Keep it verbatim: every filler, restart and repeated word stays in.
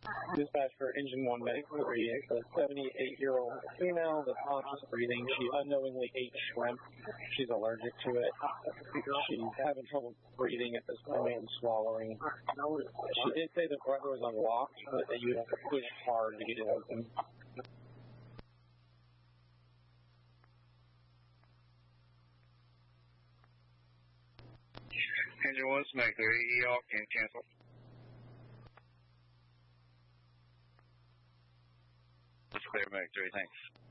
Dispatch for engine one medic three. It's a seventy-eight-year-old female that's conscious breathing. She unknowingly ate shrimp. She's allergic to it. She's having trouble breathing at this point and swallowing. She did say the front door was unlocked, but that you have to push hard to get it open. Engine one, Smack three, E off, can cancel. It's clear, Mac three, thanks.